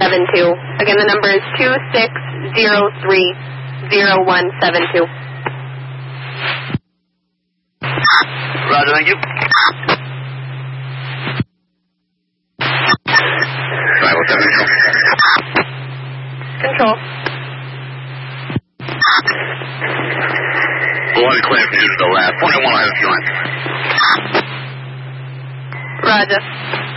Again, the number is 2603-0172. Roger, thank you. 507 Control. One clear from you to the left. 41, I have a few lines. Roger.